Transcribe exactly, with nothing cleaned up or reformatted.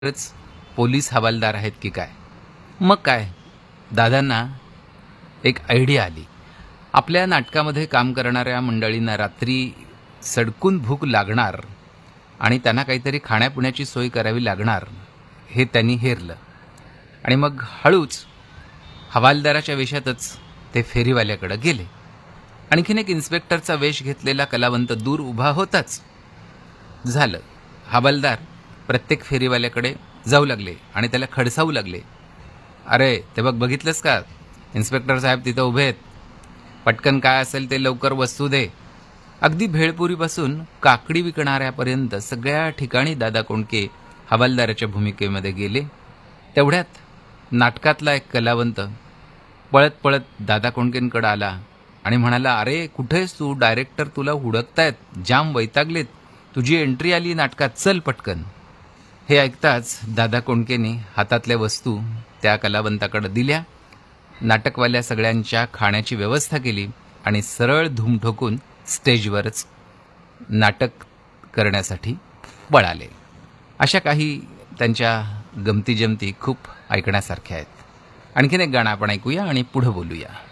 खरंच पोलीस हवालदार आहेत की काय. मग काय, दादांना एक आयडिया आली. आपल्या नाटकामध्ये काम करणाऱ्या मंडळींना रात्री सडकून भूक लागणार आणि त्यांना काहीतरी खाण्यापिण्याची सोय करावी लागणार हे त्यांनी हेरलं. आणि मग हळूच हवालदाराच्या वेशातच ते फेरीवाल्याकडे गेले. आणखीन एक इन्स्पेक्टरचा वेश घेतलेला कलावंत दूर उभा होताच. झालं, हवालदार प्रत्येक फेरीवाल्याकडे जाऊ लागले आणि त्याला खडसावू लागले. अरे ते बघ, बघितलंस का, इन्स्पेक्टर साहेब तिथं उभे आहेत, पटकन काय असेल ते लवकर वस्तू दे. अगदी भेळपुरीपासून काकडी विकणाऱ्यापर्यंत सगळ्या ठिकाणी दादा कोंडके हवालदाराच्या भूमिकेमध्ये गेले. तेवढ्यात नाटकातला एक कलावंत पळत पळत दादा कोंडकेंकडे आला आणि म्हणाला, अरे कुठेस तू, डायरेक्टर तुला हुडकतायत, जाम वैतागलेत, तुझी एंट्री आली नाटकात, चल पटकन. हे ऐकताच दादा कोंडकेने हातातल्या वस्तू त्या कलावंताकडे दिल्या. नाटकवाल्या सगळ्यांच्या खाण्याची व्यवस्था केली आणि सरळ धूम ठोकून स्टेजवरच नाटक करण्यासाठी पळाले. अशा काही त्यांच्या गमती जमती खूप ऐकण्यासारख्या आहेत. आणखीन एक गाणं आपण ऐकूया आणि पुढे बोलूया.